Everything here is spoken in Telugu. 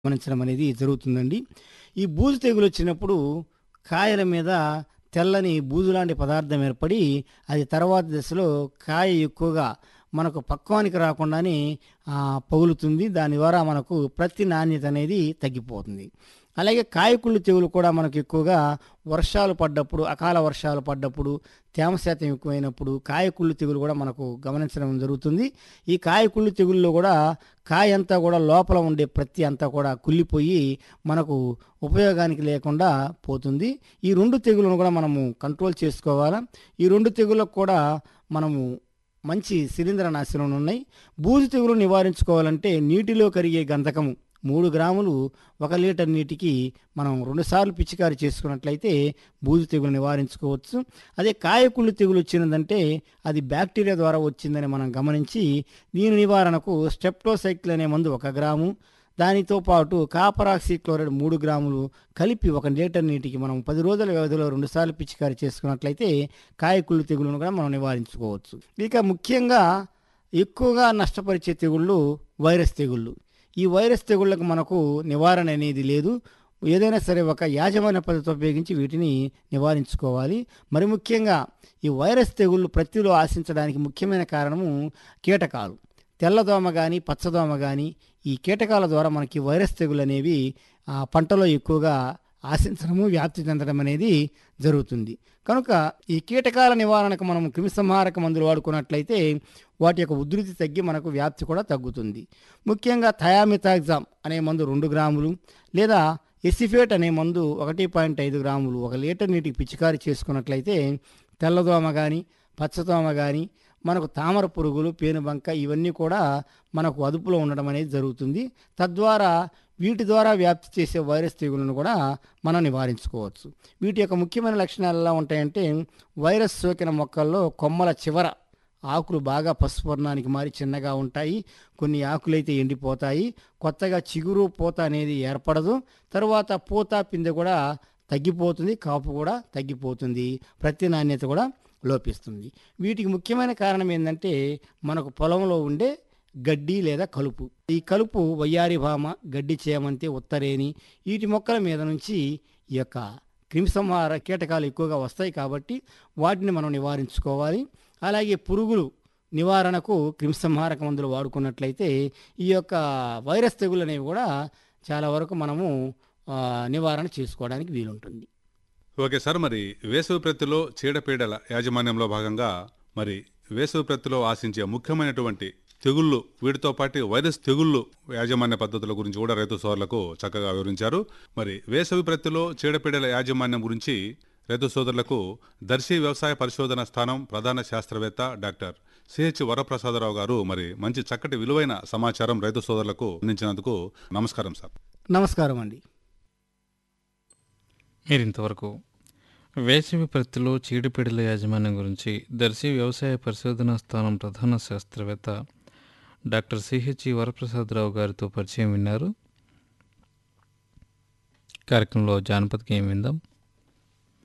గమనించడం అనేది జరుగుతుందండి. ఈ బూజు తెగులొచ్చినప్పుడు కాయల మీద తెల్లని బూజులాంటి పదార్థం ఏర్పడి, అది తర్వాత దశలో కాయ ఎక్కువగా మనకు పక్వానికి రాకుండానే పగులుతుంది. దాని ద్వారా మనకు ప్రతి నాణ్యత అనేది తగ్గిపోతుంది. అలాగే కాయకుళ్ళు తెగులు కూడా మనకు ఎక్కువగా వర్షాలు పడ్డప్పుడు, అకాల వర్షాలు పడ్డప్పుడు, తేమ శాతం ఎక్కువైనప్పుడు కాయకుళ్ళు తెగులు కూడా మనకు గమనించడం జరుగుతుంది. ఈ కాయకుళ్ళు తెగుల్లో కూడా కాయంతా కూడా లోపల ఉండే ప్రతి అంతా కూడా కుళ్ళిపోయి మనకు ఉపయోగానికి లేకుండా పోతుంది. ఈ 2 తెగులను కూడా మనము కంట్రోల్ చేసుకోవాలా. ఈ 2 తెగుళ్ళకు కూడా మనము మంచి శిలీంద్రనాశనం ఉన్నాయి. బూజు తెగులు నివారించుకోవాలంటే నీటిలో కరిగే గంధకము 3 గ్రాములు 1 లీటర్ నీటికి మనం 2 సార్లు పిచికారి చేసుకున్నట్లయితే బూజు తెగులు నివారించుకోవచ్చు. అదే కాయకుళ్ళు తెగులు వచ్చినదంటే అది బ్యాక్టీరియా ద్వారా వచ్చిందని మనం గమనించి దీని నివారణకు స్టెప్టోసైక్లిన్ అనే మందు 1 గ్రాము, దానితో పాటు కాపర్ ఆక్సీ క్లోరైడ్ 3 గ్రాములు కలిపి 1 లీటర్ నీటికి మనం 10 రోజుల వ్యవధిలో 2 సార్లు పిచికారి చేసుకున్నట్లయితే కాయకుళ్ళు తెగులను కూడా మనం నివారించుకోవచ్చు. ఇక ముఖ్యంగా ఎక్కువగా నష్టపరిచే తెగుళ్ళు వైరస్ తెగుళ్ళు. ఈ వైరస్ తెగుళ్ళకు మనకు నివారణ అనేది లేదు. ఏదైనా సరే ఒక యాజమాన్య పద్ధతి ఉపయోగించి వీటిని నివారించుకోవాలి. మరి ముఖ్యంగా ఈ వైరస్ తెగుళ్ళు ప్రత్తిలో ఆశించడానికి ముఖ్యమైన కారణము కీటకాలు. తెల్లదోమ కానీ పచ్చదోమ కానీ ఈ కీటకాల ద్వారా మనకి వైరస్ తెగులు అనేవి పంటలో ఎక్కువగా ఆశించడము వ్యాప్తి చెందడం అనేది జరుగుతుంది. కనుక ఈ కీటకాల నివారణకు మనం క్రిమిసంహారక మందులు వాడుకున్నట్లయితే వాటి యొక్క ఉధృతి తగ్గి మనకు వ్యాప్తి కూడా తగ్గుతుంది. ముఖ్యంగా థయామిథాగ్జామ్ అనే మందు 2 గ్రాములు లేదా ఎసిఫేట్ అనే మందు 1.5 గ్రాములు 1 లీటర్ నీటికి పిచికారి చేసుకున్నట్లయితే తెల్లదోమ కానీ పచ్చదోమ కానీ మనకు తామర పురుగులు, పేనుబంక ఇవన్నీ కూడా మనకు అదుపులో ఉండడం అనేది జరుగుతుంది. తద్వారా వీటి ద్వారా వ్యాప్తి చేసే వైరస్ తెగులను కూడా మనం నివారించుకోవచ్చు. వీటి యొక్క ముఖ్యమైన లక్షణాలు ఎలా ఉంటాయంటే వైరస్ సోకిన మొక్కల్లో కొమ్మల చివర ఆకులు బాగా పసుపు వర్ణానికి మారి చిన్నగా ఉంటాయి. కొన్ని ఆకులైతే ఎండిపోతాయి. కొత్తగా చిగురు పూత అనేది ఏర్పడదు. తరువాత పూత పిందె కూడా తగ్గిపోతుంది. కాపు కూడా తగ్గిపోతుంది. ప్రతి నాణ్యత కూడా లోపిస్తుంది. వీటికి ముఖ్యమైన కారణం ఏంటంటే మనకు పొలంలో ఉండే గడ్డి లేదా కలుపు. ఈ కలుపు వయ్యారి భామ, గడ్డి చేమంతి, ఉత్తరేని వీటి మొక్కల మీద నుంచి ఈ యొక్క క్రిమిసంహార కీటకాలు ఎక్కువగా వస్తాయి కాబట్టి వాటిని మనం నివారించుకోవాలి. అలాగే పురుగులు నివారణకు క్రిమిసంహారక మందులు వాడుకున్నట్లయితే ఈ యొక్క వైరస్ తెగులు అనేవి కూడా చాలా వరకు మనము నివారణ చేసుకోవడానికి వీలుంటుంది. ఓకే సార్, మరి వేసవి ప్రత్తిలో చీడపీడల యాజమాన్యంలో భాగంగా మరి వేసవి ప్రత్తిలో ఆశించే ముఖ్యమైనటువంటి తెగుళ్ళు, వీటితో పాటు వైరస్ తెగుళ్ళు యాజమాన్య పద్ధతుల గురించి కూడా రైతు సోదరులకు చక్కగా వివరించారు. మరి వేసవి ప్రత్తిలో చీడపీడల యాజమాన్యం గురించి రైతు సోదరులకు దర్శి వ్యవసాయ పరిశోధన స్థానం ప్రధాన శాస్త్రవేత్త డాక్టర్ సిహెచ్ వరప్రసాదరావు గారు మరి మంచి చక్కటి విలువైన సమాచారం రైతు సోదరులకు అందించినందుకు నమస్కారం సార్. నమస్కారం అండి. మీరింతవరకు వేసవి ప్రత్తిలో చీడపీడల యాజమాన్యం గురించి దర్శి వ్యవసాయ పరిశోధనా స్థానం ప్రధాన శాస్త్రవేత్త డాక్టర్ సిహెచ్ వరప్రసాదరావు గారితో పరిచయం విన్నారు. కార్యక్రమంలో జానపద గేయం విందాం.